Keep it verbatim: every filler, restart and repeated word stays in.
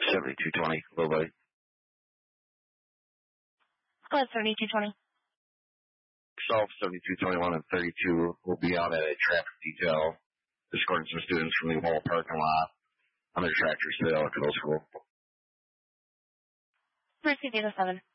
seventy-two twenty, hello, buddy. Go ahead, seventy-two twenty. Solve seventy-two twenty-one and thirty-two will be out at a traffic detail, escorting some students from the mall parking lot on their tractors to the Elk Middle School. Receive data seven.